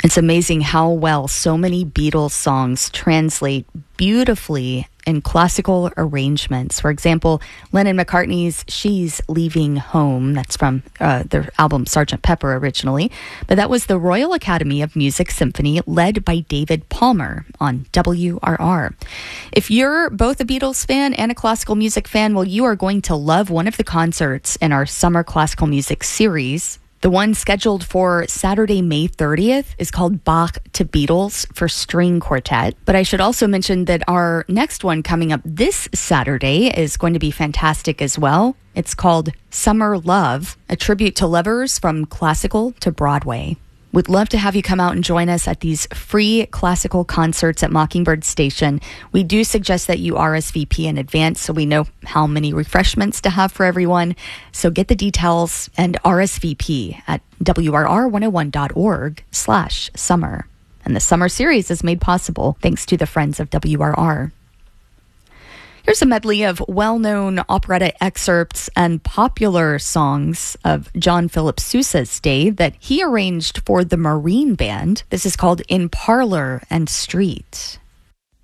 It's amazing how well so many Beatles songs translate beautifully in classical arrangements. For example, Lennon-McCartney's She's Leaving Home, that's from their album Sgt. Pepper originally, but that was the Royal Academy of Music Symphony led by David Palmer on WRR. If you're both a Beatles fan and a classical music fan, well, you are going to love one of the concerts in our Summer Classical Music series. The one scheduled for Saturday, May 30th is called Bach to Beatles for String Quartet. But I should also mention that our next one coming up this Saturday is going to be fantastic as well. It's called Summer Love, a tribute to lovers from classical to Broadway. We'd love to have you come out and join us at these free classical concerts at Mockingbird Station. We do suggest that you RSVP in advance so we know how many refreshments to have for everyone. So get the details and RSVP at WRR101.org/summer. And the summer series is made possible thanks to the Friends of WRR. Here's a medley of well-known operetta excerpts and popular songs of John Philip Sousa's day that he arranged for the Marine Band. This is called In Parlor and Street.